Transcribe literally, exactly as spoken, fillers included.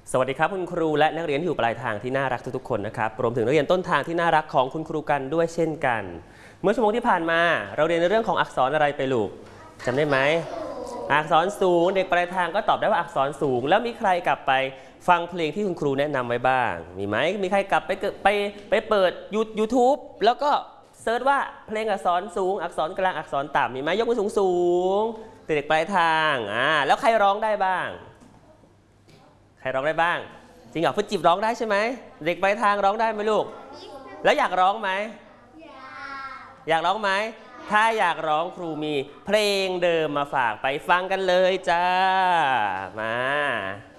สวัสดีครับคุณครูและนักเรียนที่อยู่ปลายทางที่น่ารักทุกๆคนนะครับรวมถึงนักเรียนต้นทางที่น่ารักของคุณครูกันด้วยเช่นกันเมื่อชั่วโมงที่ผ่านมาเราเรียนในเรื่องของอักษรอะไรไปลูกจำได้ไหมอักษรสูงเด็กปลายทางก็ตอบได้ว่าอักษรสูงแล้วมีใครกลับไปฟังเพลงที่คุณครูแนะนำไว้บ้างมีไหมมีใครกลับไปไปไปเปิดยูทูบแล้วก็เซิร์ชว่าเพลงอักษรสูงอักษรกลางอักษรต่ำมีไหมยกมือสูงสูงเด็กปลายทางอ่าแล้วใครร้องได้บ้างใครร้องได้บ้างจริงเหรอฟุตจิบร้องได้ใช่ไหมเด็กปลายทางร้องได้ไหมลูกแล้วอยากร้องไหมอยากอยากร้องไหมถ้าอยากร้องครูมีเพลงเดิมมาฝากไปฟังกันเลยจ้ามา